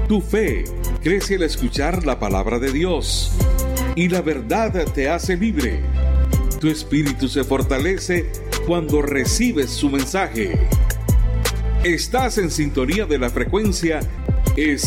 Tu fe crece al escuchar la palabra de Dios y la verdad te hace libre. Tu espíritu se fortalece cuando recibes su mensaje. Estás en sintonía de la frecuencia